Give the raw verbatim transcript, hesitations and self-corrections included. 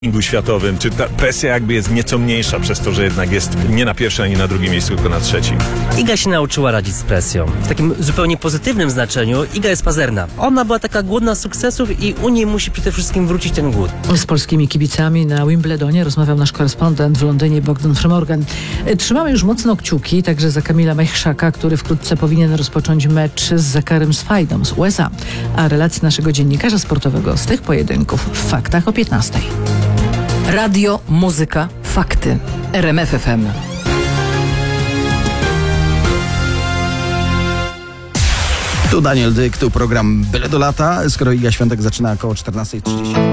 rankingu światowym, czy ta presja jakby jest nieco mniejsza przez to, że jednak jest nie na pierwszym, ani na drugim miejscu, tylko na trzecim. Iga się nauczyła radzić z presją. W takim zupełnie pozytywnym znaczeniu Iga jest pazerna. Ona była taka głodna sukcesów i u niej musi przede wszystkim wrócić ten głód. Z polskimi kibicami na Wimbledonie rozmawiał nasz korespondent w Londynie Bogdan Frymorgan. Trzymamy już mocno kciuki także za Kamila Majchrzaka, który wkrótce powinien rozpocząć mecz z Zakarem Swajdą z U S A. A relacje naszego dziennikarza sportowego z tych pojedynków w faktach o piętnastej. Radio, muzyka, fakty. R M F F M. Tu Daniel Dyk, tu program Byle do lata. Skoro Iga Świątek zaczyna około czternasta trzydzieści.